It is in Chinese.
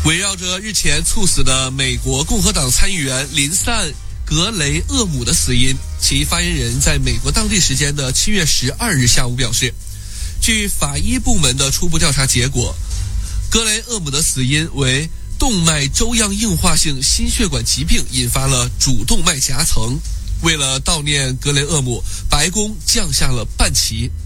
围绕着日前猝死的美国共和党参议员林散·格雷厄姆的死因，其发言人在美国当地时间的7月12日下午表示，据法医部门的初步调查结果，格雷厄姆的死因为动脉粥样硬化性心血管疾病引发了主动脉夹层。为了悼念格雷厄姆，白宫降下了半旗。